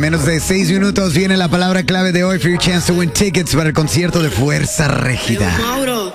menos de 6 minutos viene la palabra clave de hoy for your chance to win tickets para el concierto de Fuerza Régida. Mauro.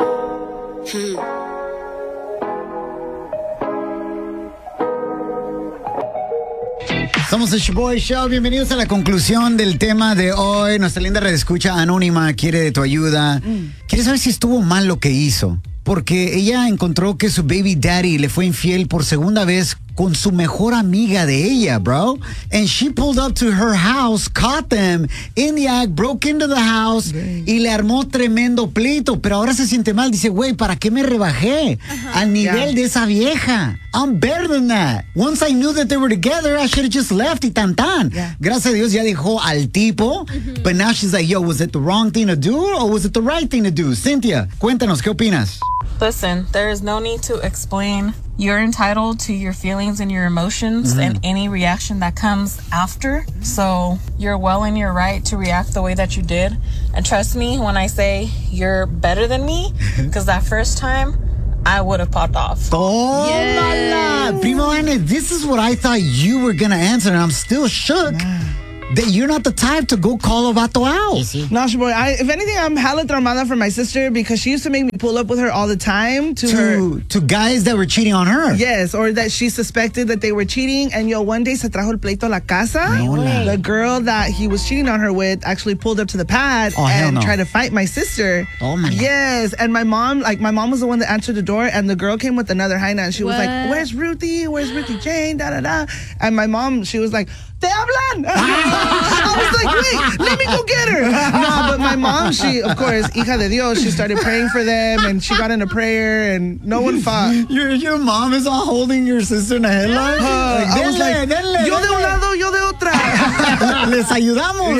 Somos el Shoboy Show. Bienvenidos a la conclusión del tema de hoy. Nuestra linda redescucha anónima quiere de tu ayuda. Quiere saber si estuvo mal lo que hizo. Porque ella encontró que su baby daddy le fue infiel por segunda vez con su mejor amiga de ella, bro. And she pulled up to her house, caught them in the act, broke into the house y le armó tremendo pleito. Pero ahora se siente mal. Dice, güey, ¿para qué me rebajé al nivel de esa vieja? I'm better than that. Once I knew that they were together, I should have just left y tan tan. Gracias a Dios ya dejó al tipo. But now she's like, yo, was it the wrong thing to do or was it the right thing to do? Cynthia, cuéntanos, ¿qué opinas? Listen, there is no need to explain. You're entitled to your feelings and your emotions and any reaction that comes after. So you're well in your right to react the way that you did. And trust me when I say you're better than me, because that first time, I would have popped off. Oh, yes. Primo Ana, this is what I thought you were going to answer, and I'm still shook. That you're not the type to go call a vato out. No, boy. If anything, I'm hella traumada for my sister because she used to make me pull up with her all the time to guys that were cheating on her. Yes, or that she suspected that they were cheating. And one day se trajo el pleito a la casa. The girl that he was cheating on her with actually pulled up to the pad and tried to fight my sister. Oh my. Yes, and my mom was the one that answered the door, and the girl came with another hyena, and she was like, "Where's Ruthie? Where's Ruthie Jane? Da da da." And my mom, she was like, "Te hablan." I was like, wait, let me go get her. No, but my mom, she, of course, hija de Dios, she started praying for them, and she got into prayer, and no one fought. Your mom is all holding your sister in a headlock? I was like, yo de un lado, yo de otra. Les ayudamos.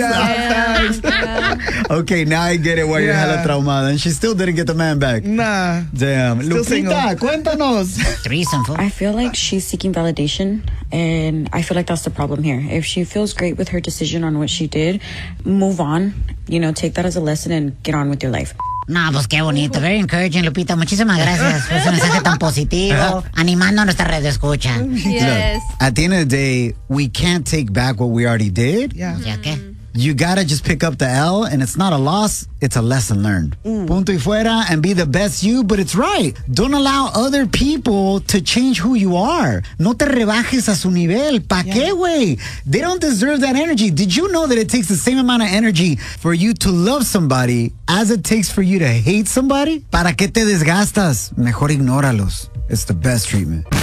Yeah. Okay, now I get it why you're hella traumada. And she still didn't get the man back. Nah. Damn. Still Lupita, cuéntanos. I feel like she's seeking validation, and I feel like that's the problem here. If she feels great with her decision on what she did, move on. Take that as a lesson and get on with your life. No, pues qué bonito. Very encouraging, Lupita. Muchísimas gracias por ese mensaje tan positivo, animando a nuestra red de escucha. Yes. Look, at the end of the day, we can't take back what we already did. Yeah. ¿Ya qué? You gotta just pick up the L, and it's not a loss, it's a lesson learned. Punto y fuera, and be the best you, but it's right. Don't allow other people to change who you are. No te rebajes a su nivel. ¿Pa qué, güey? They don't deserve that energy. Did you know that it takes the same amount of energy for you to love somebody as it takes for you to hate somebody? ¿Para qué te desgastas? Mejor ignóralos. It's the best treatment.